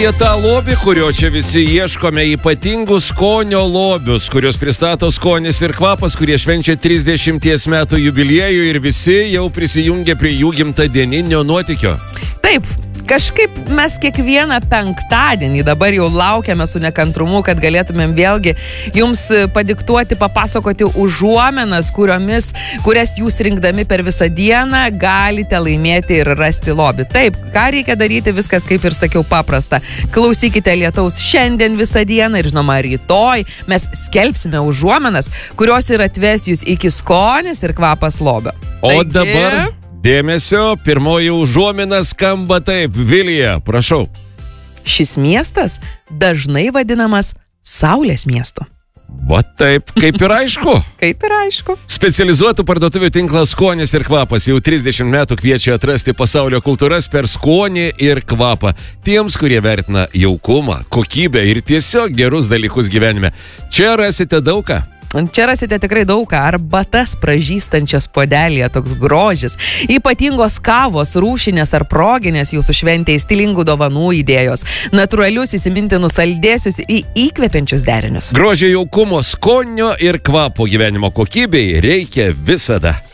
Tą lobį, kurio čia visi ieškome, ypatingus skonio lobius, kurios pristato skonis ir kvapas, kurie švenčia 30 metų jubiliejų ir visi jau prisijungia prie jų gimtadieninio nuotykio. Taip. Kažkaip mes kiekvieną penktadienį dabar jau laukiame su nekantrumu, kad galėtumėm vėlgi jums padiktuoti, papasakoti užuomenas, kurias jūs rinkdami per visą dieną galite laimėti ir rasti lobį. Taip, ką reikia daryti, viskas kaip ir sakiau paprasta. Klausykite Lietaus šiandien visą dieną ir žinoma rytoj mes skelbsime užuomenas, kurios ir atves jūs iki skonis ir kvapas lobio. O dabar... Dėmesio, pirmoji užuomina skamba taip. Vilija, prašau. Šis miestas dažnai vadinamas Saulės miestu. Va taip, kaip ir aišku. Kaip ir aišku. Specializuotų parduotuvių tinklas Skonis ir kvapas jau 30 metų kviečia atrasti pasaulio kultūras per skonį ir kvapą. Tiems, kurie vertina jaukumą, kokybę ir tiesiog gerus dalykus gyvenime. Čia rasite daug ką. Čia rasite tikrai daug ką, arbatas pražystančias puodelėje, toks grožis, ypatingos kavos, rūšinės ar proginės jūsų šventėje, stilingų dovanų idėjos, natūralius įsimintinus saldėsius į įkvepiančius derinius. Grožio, jaukumo, skonio ir kvapo gyvenimo kokybei reikia visada.